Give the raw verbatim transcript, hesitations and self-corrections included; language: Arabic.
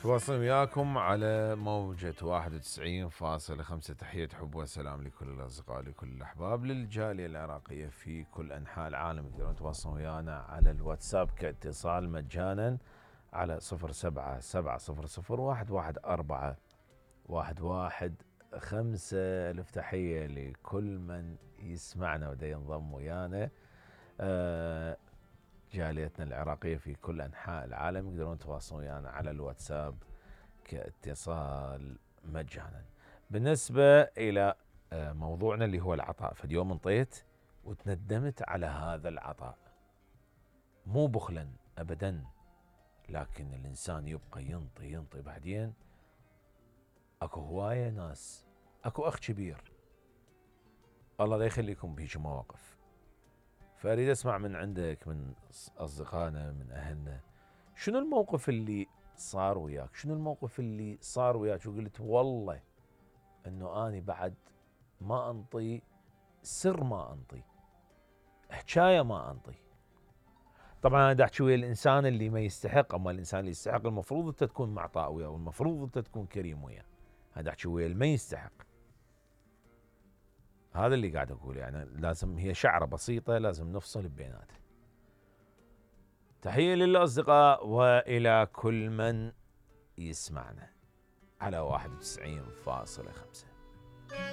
تواصل وياكم على موجة واحد وتسعين فاصلة خمسة. تحية حب وسلام لكل الأصدقاء لكل الأحباب للجالية العراقية في كل أنحاء العالم. تقدرون تواصلون ويانا على الواتساب كاتصال مجانا على صفر سبعة سبعة صفر صفر واحد واحد أربعة واحد واحد خمسة. ألف تحية لكل من يسمعنا ودا ينضم ويانا. آه جاليتنا العراقية في كل أنحاء العالم يقدرون يتواصلون ويانا على الواتساب كاتصال مجانا. بالنسبة إلى موضوعنا اللي هو العطاء، فاليوم انطيت وتندمت على هذا العطاء، مو بخلا أبدا، لكن الإنسان يبقى ينطي ينطي بعدين أكو هواية ناس، أكو أخ كبير الله لا يخليكم بهيج مواقف. فأريد أسمع من عندك، من أصدقائنا، من أهلنا، شنو الموقف اللي صار وياك؟ شنو الموقف اللي صار وياك وقلت والله أنه أني بعد ما أنطي، سر ما أنطي، حكاية ما أنطي. طبعا أنا أحكي ويا الإنسان اللي ما يستحق، أما الإنسان اللي يستحق المفروض أنت تكون معطاء وياه، والمفروض أنت تكون كريم وياه. هذا أحكي ويا اللي ما يستحق. هذا اللي قاعد أقول، يعني لازم هي شعرة بسيطة لازم نفصل بيناتها. تحية للأصدقاء وإلى كل من يسمعنا على واحد وتسعين فاصلة خمسة.